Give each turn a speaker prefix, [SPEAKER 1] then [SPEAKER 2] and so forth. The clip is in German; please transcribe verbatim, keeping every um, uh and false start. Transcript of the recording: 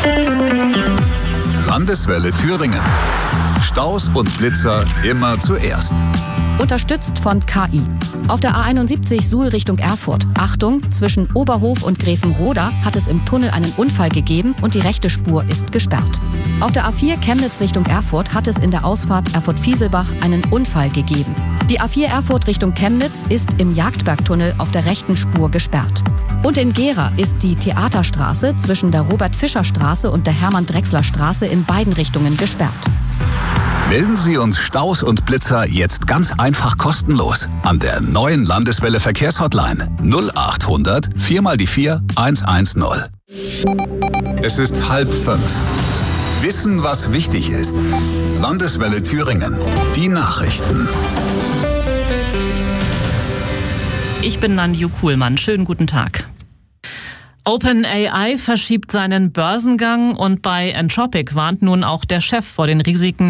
[SPEAKER 1] Landeswelle Thüringen. Staus und Blitzer immer zuerst.
[SPEAKER 2] Unterstützt von K I. Auf der A einundsiebzig Suhl Richtung Erfurt. Achtung, zwischen Oberhof und Grevenroda hat es im Tunnel einen Unfall gegeben und die rechte Spur ist gesperrt. Auf der A vier Chemnitz Richtung Erfurt hat es in der Ausfahrt Erfurt-Fieselbach einen Unfall gegeben. Die A vier Erfurt Richtung Chemnitz ist im Jagdbergtunnel auf der rechten Spur gesperrt. Und in Gera ist die Theaterstraße zwischen der Robert-Fischer-Straße und der Hermann-Drechsler-Straße in beiden Richtungen gesperrt.
[SPEAKER 1] Melden Sie uns Staus und Blitzer jetzt ganz einfach kostenlos an der neuen Landeswelle Verkehrshotline null acht hundert vier mal die vier eins eins null. Es ist halb fünf. Wissen, was wichtig ist. Landeswelle Thüringen. Die Nachrichten.
[SPEAKER 3] Ich bin Nanju Kuhlmann. Schönen guten Tag. OpenAI verschiebt seinen Börsengang und bei Anthropic warnt nun auch der Chef vor den Risiken